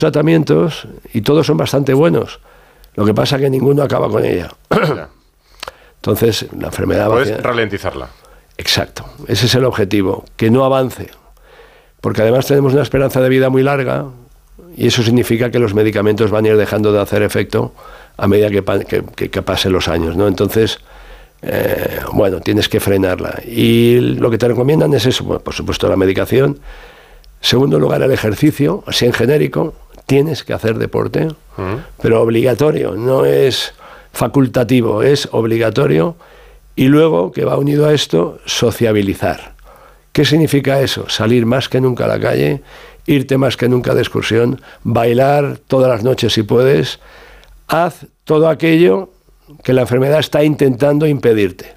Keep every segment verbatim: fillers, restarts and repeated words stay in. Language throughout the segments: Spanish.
tratamientos y todos son bastante buenos. Lo que pasa es que ninguno acaba con ella. Entonces, la enfermedad va a... Puedes ralentizarla. Exacto. Ese es el objetivo, que no avance. Porque además tenemos una esperanza de vida muy larga y eso significa que los medicamentos van a ir dejando de hacer efecto a medida que, que, que pasen los años, ¿no? Entonces, eh, bueno, tienes que frenarla. Y lo que te recomiendan es eso, bueno, por supuesto la medicación. Segundo lugar, el ejercicio, así en genérico. Tienes que hacer deporte, uh-huh. pero obligatorio, no es facultativo, es obligatorio. Y luego, que va unido a esto, sociabilizar. ¿Qué significa eso? Salir más que nunca a la calle, irte más que nunca de excursión, bailar todas las noches si puedes. Haz todo aquello que la enfermedad está intentando impedirte.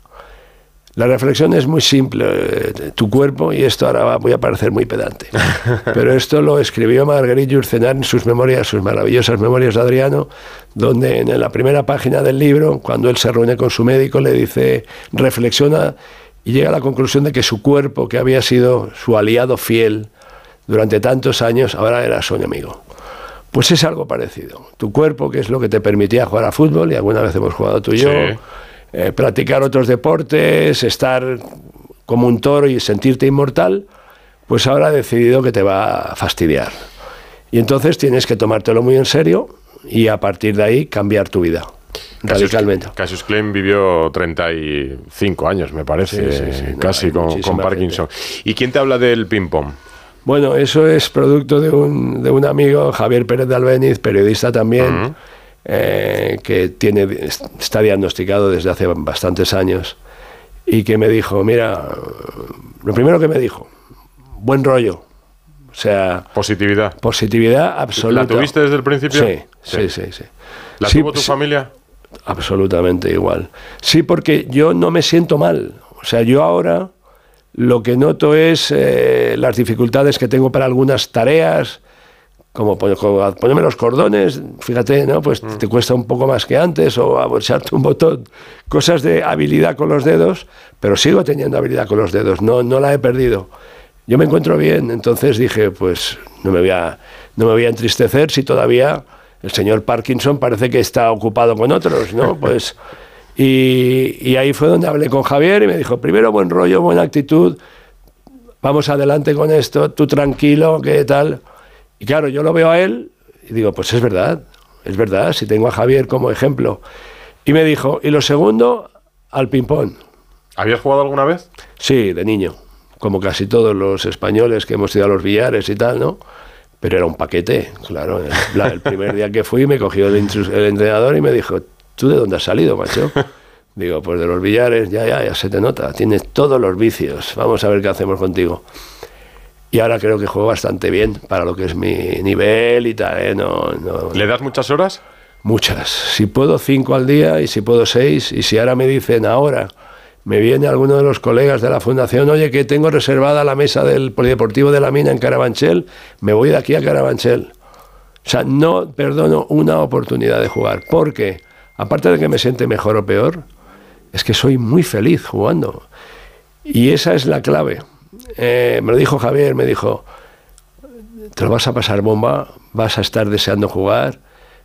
La reflexión es muy simple. Tu cuerpo, y esto ahora voy a parecer muy pedante, pero esto lo escribió Marguerite Yourcenar en sus memorias, sus maravillosas memorias de Adriano, donde en la primera página del libro, cuando él se reúne con su médico, le dice, reflexiona, y llega a la conclusión de que su cuerpo, que había sido su aliado fiel durante tantos años, ahora era su enemigo. Pues es algo parecido. Tu cuerpo, que es lo que te permitía jugar a fútbol, y alguna vez hemos jugado tú y yo, sí. Eh, practicar otros deportes, estar como un toro y sentirte inmortal, pues ahora ha decidido que te va a fastidiar. Y entonces tienes que tomártelo muy en serio y a partir de ahí cambiar tu vida radicalmente. Cassius Clay vivió treinta y cinco años, me parece, sí, sí, sí, casi no, con, con Parkinson. Gente. ¿Y quién te habla del ping-pong? Bueno, eso es producto de un, de un amigo, Javier Pérez de Albéniz, periodista también, uh-huh. Eh, que tiene, está diagnosticado desde hace bastantes años y que me dijo, mira, lo primero que me dijo, buen rollo, o sea... Positividad. Positividad absoluta. ¿La tuviste desde el principio? Sí, sí, sí. sí, sí. ¿La sí, tuvo tu sí, familia? Absolutamente igual. Sí, porque yo no me siento mal, o sea, yo ahora lo que noto es eh, las dificultades que tengo para algunas tareas, como ponerme los cordones, fíjate, ¿no? Pues mm. te cuesta un poco más que antes, o abolsarte un botón, cosas de habilidad con los dedos, pero sigo teniendo habilidad con los dedos, no, no la he perdido. Yo me encuentro bien, entonces dije, pues no me voy a, no me voy a entristecer si todavía el señor Parkinson parece que está ocupado con otros, ¿no? Pues, y, y ahí fue donde hablé con Javier y me dijo, primero buen rollo, buena actitud, vamos adelante con esto, tú tranquilo, ¿qué tal? Y claro, yo lo veo a él y digo, pues es verdad, es verdad, si tengo a Javier como ejemplo. Y me dijo, y lo segundo, al ping-pong. ¿Habías jugado alguna vez? Sí, de niño, como casi todos los españoles que hemos ido a los billares y tal, ¿no? Pero era un paquete, claro. El, el primer día que fui me cogió el, el entrenador y me dijo, ¿tú de dónde has salido, macho? Digo, pues de los billares, ya, ya, ya se te nota, tienes todos los vicios, vamos a ver qué hacemos contigo. Y ahora creo que juego bastante bien para lo que es mi nivel y tal, ¿eh? No, no, ¿Le das muchas horas? Muchas. Si puedo cinco al día y si puedo seis. Y si ahora me dicen ahora, me viene alguno de los colegas de la fundación, oye, que tengo reservada la mesa del Polideportivo de la Mina en Carabanchel, me voy de aquí a Carabanchel. O sea, no perdono una oportunidad de jugar. Porque, aparte de que me siente mejor o peor, es que soy muy feliz jugando. Y esa es la clave. Eh, me lo dijo Javier, me dijo, te lo vas a pasar bomba, vas a estar deseando jugar,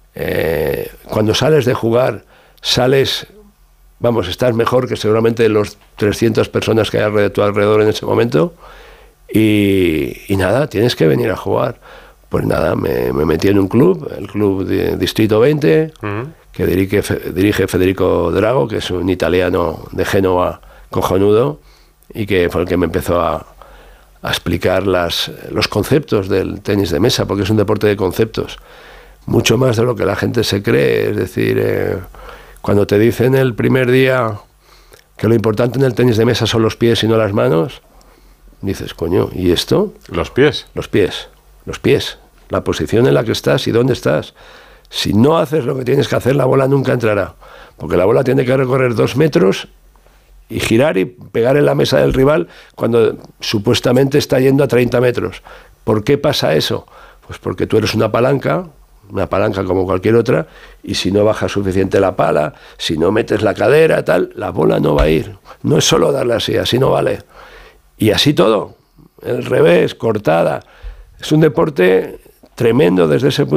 eh, cuando sales de jugar, sales, vamos, estás mejor que seguramente los trescientas personas que hay a tu alrededor en ese momento, y, y nada, tienes que venir a jugar. Pues nada, me, me metí en un club, el club de Distrito veinte, uh-huh. que dirige, dirige Federico Drago, que es un italiano de Génova cojonudo, y que fue el que me empezó a, a explicar las, los conceptos del tenis de mesa, porque es un deporte de conceptos, mucho más de lo que la gente se cree. Es decir, eh, cuando te dicen el primer día que lo importante en el tenis de mesa son los pies y no las manos, dices, coño, ¿y esto? ¿Los pies? Los pies, los pies, la posición en la que estás y dónde estás. Si no haces lo que tienes que hacer, la bola nunca entrará, porque la bola tiene que recorrer dos metros y girar y pegar en la mesa del rival cuando supuestamente está yendo a treinta metros. ¿Por qué pasa eso? Pues porque tú eres una palanca, una palanca como cualquier otra, y si no bajas suficiente la pala, si no metes la cadera, tal, la bola no va a ir. No es solo darle así, así no vale. Y así todo, el revés, cortada. Es un deporte tremendo desde ese punto